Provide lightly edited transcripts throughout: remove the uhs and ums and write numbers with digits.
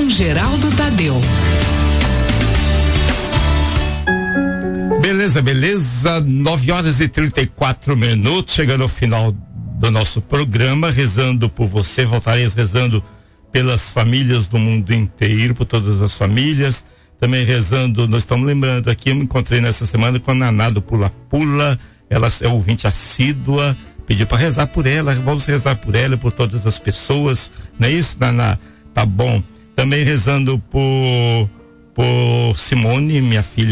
com Geraldo Tadeu. Beleza, 9h34, chegando ao final do nosso programa, rezando por você, voltarei rezando pelas famílias do mundo inteiro, por todas as famílias, também rezando, nós estamos lembrando aqui, eu me encontrei nessa semana com a Naná do Pula Pula, ela é ouvinte assídua, pediu para rezar por ela, vamos rezar por ela, por todas as pessoas, não é isso, Naná? Tá bom. Também rezando por Simone, minha filha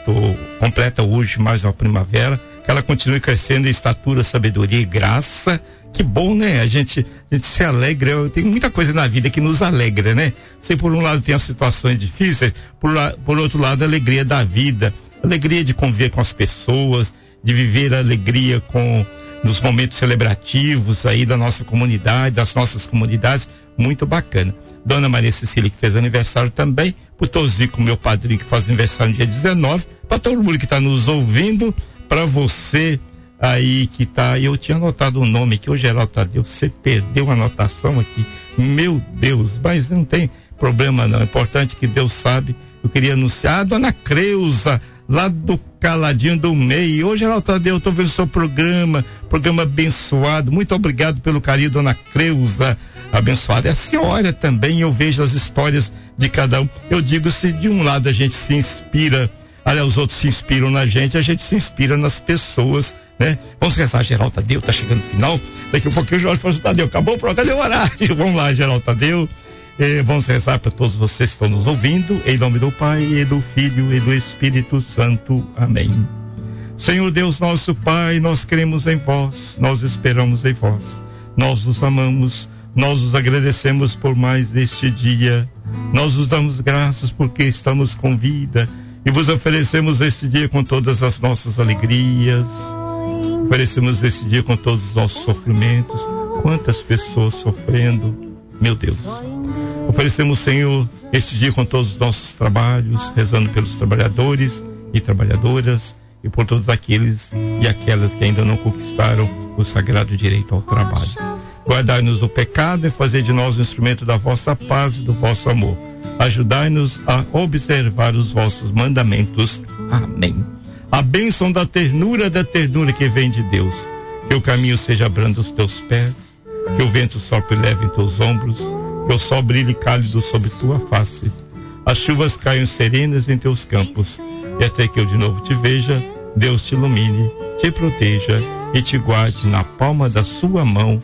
completa hoje mais uma primavera, que ela continue crescendo em estatura, sabedoria e graça. Que bom, né? A gente se alegra, tem muita coisa na vida que nos alegra, né? Se por um lado tem as situações difíceis, por outro lado a alegria da vida, alegria de conviver com as pessoas, de viver a alegria nos momentos celebrativos aí da nossa comunidade, das nossas comunidades, muito bacana. Dona Maria Cecília, que fez aniversário também, por Tozico, meu padrinho, que faz aniversário no dia 19, para todo mundo que está nos ouvindo, para você aí que tá, eu tinha anotado o nome aqui, o Geraldo Tadeu, você perdeu a anotação aqui, meu Deus, mas não tem problema não, é importante que Deus sabe. Eu queria anunciar a Dona Creuza, lá do Caladinho do Meio. Ô Geraldo Tadeu, eu tô vendo o seu programa abençoado, muito obrigado pelo carinho, Dona Creuza, abençoada é a senhora também, eu vejo as histórias de cada um, eu digo, se de um lado a gente se inspira, aliás, os outros se inspiram na gente, a gente se inspira nas pessoas, né? Vamos rezar, Geraldo Tadeu, tá chegando no final, daqui a pouquinho o Jorge falou, Tadeu, acabou o programa, cadê o horário? Vamos lá, Geraldo Tadeu. Vamos rezar para todos vocês que estão nos ouvindo, em nome do Pai, e do Filho e do Espírito Santo. Amém. Senhor Deus, nosso Pai, nós cremos em vós, nós esperamos em vós, nós os amamos, nós os agradecemos por mais este dia, nós os damos graças porque estamos com vida e vos oferecemos este dia com todas as nossas alegrias, oferecemos este dia com todos os nossos sofrimentos. Quantas pessoas sofrendo, meu Deus. Oferecemos, Senhor, este dia com todos os nossos trabalhos, rezando pelos trabalhadores e trabalhadoras e por todos aqueles e aquelas que ainda não conquistaram o sagrado direito ao trabalho. Guardai-nos do pecado e fazei de nós um instrumento da vossa paz e do vosso amor. Ajudai-nos a observar os vossos mandamentos. Amém. A bênção da ternura que vem de Deus. Que o caminho seja brando aos teus pés, que o vento sopre leve em teus ombros, que o sol brilhe cálido sobre tua face, as chuvas caiam serenas em teus campos, e até que eu de novo te veja, Deus te ilumine, te proteja e te guarde na palma da sua mão.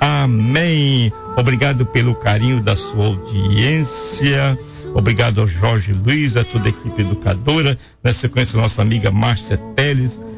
Amém. Obrigado pelo carinho da sua audiência. Obrigado ao Jorge Luiz, a toda a equipe educadora. Na sequência, nossa amiga Márcia Teles.